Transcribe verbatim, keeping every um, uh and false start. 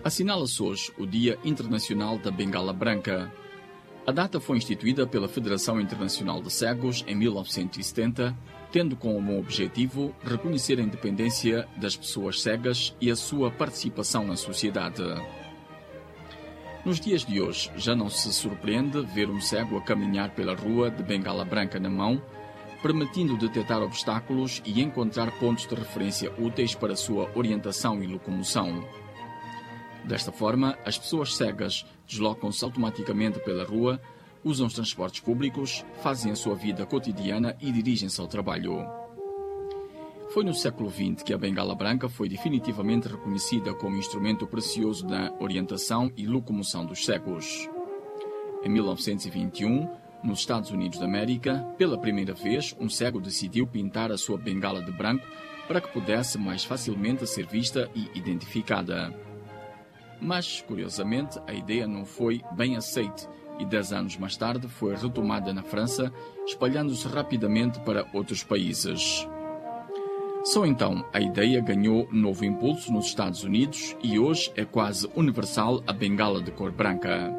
Assinala-se hoje o Dia Internacional da Bengala Branca. A data foi instituída pela Federação Internacional de Cegos em mil novecentos e setenta, tendo como objetivo reconhecer a independência das pessoas cegas e a sua participação na sociedade. Nos dias de hoje, já não se surpreende ver um cego a caminhar pela rua de bengala branca na mão, permitindo detectar obstáculos e encontrar pontos de referência úteis para sua orientação e locomoção. Desta forma, as pessoas cegas deslocam-se automaticamente pela rua, usam os transportes públicos, fazem a sua vida cotidiana e dirigem-se ao trabalho. Foi no século vinte que a bengala branca foi definitivamente reconhecida como instrumento precioso na orientação e locomoção dos cegos. Em mil novecentos e vinte e um, nos Estados Unidos da América, pela primeira vez, um cego decidiu pintar a sua bengala de branco para que pudesse mais facilmente ser vista e identificada. Mas, curiosamente, a ideia não foi bem aceite e dez anos mais tarde foi retomada na França, espalhando-se rapidamente para outros países. Só então a ideia ganhou novo impulso nos Estados Unidos e hoje é quase universal a bengala de cor branca.